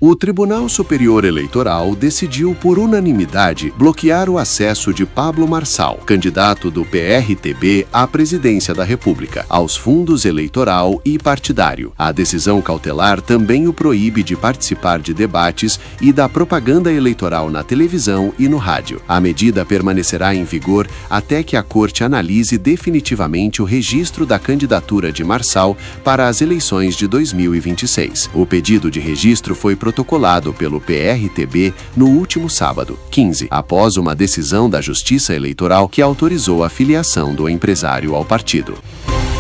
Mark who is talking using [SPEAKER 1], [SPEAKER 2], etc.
[SPEAKER 1] O Tribunal Superior Eleitoral decidiu por unanimidade bloquear o acesso de Pablo Marçal, candidato do PRTB à presidência da República, aos fundos eleitoral e partidário. A decisão cautelar também o proíbe de participar de debates e da propaganda eleitoral na televisão e no rádio. A medida permanecerá em vigor até que a Corte analise definitivamente o registro da candidatura de Marçal para as eleições de 2026. O pedido de registro foi protocolado pelo PRTB no último sábado, 15, após uma decisão da Justiça Eleitoral que autorizou a filiação do empresário ao partido.